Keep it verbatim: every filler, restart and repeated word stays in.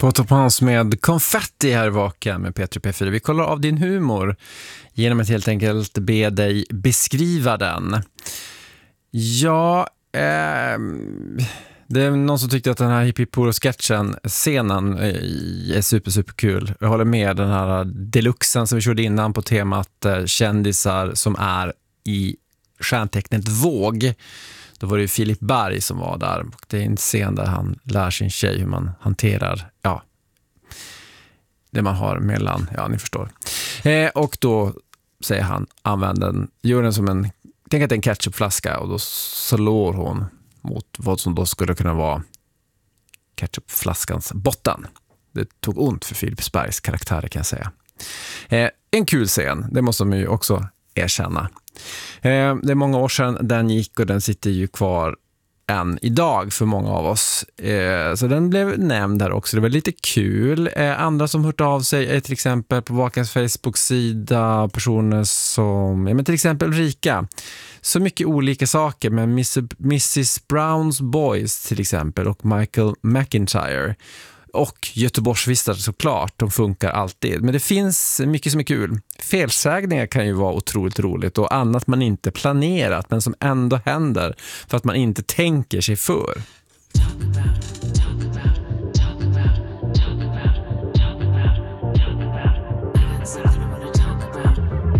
På Topans med konfetti här i Vaken med Petri P fyra. Vi kollar av din humor genom att helt enkelt be dig beskriva den. Ja, eh, det är någon som tyckte att den här Hippie-Poro-sketchen, scenen, är super, super kul. Jag håller med, den här deluxen som vi körde innan på temat kändisar som är i stjärntecknet våg. Då var det ju Filip Berg som var där. Och det är en scen där han lär sin tjej hur man hanterar, ja, det man har mellan, ja, ni förstår. Eh, och då säger han, använd den, gör den som en, tänk att det är en ketchupflaska, och då slår hon mot vad som då skulle kunna vara ketchupflaskans botten. Det tog ont för Filip Bergs karaktär, kan jag säga. Eh, en kul scen, det måste man ju också erkänna. Eh, det är många år sedan den gick, och den sitter ju kvar än idag för många av oss. Eh, så den blev nämnd här också. Det var lite kul. Eh, andra som hört av sig är till exempel på Vakens Facebook-sida personer som, ja, men till exempel Rika. Så mycket olika saker, men missus Browns Boys till exempel och Michael McIntyre. Och Göteborgsvistare såklart, de funkar alltid. Men det finns mycket som är kul. Felsägningar kan ju vara otroligt roligt, och annat man inte planerat men som ändå händer för att man inte tänker sig för.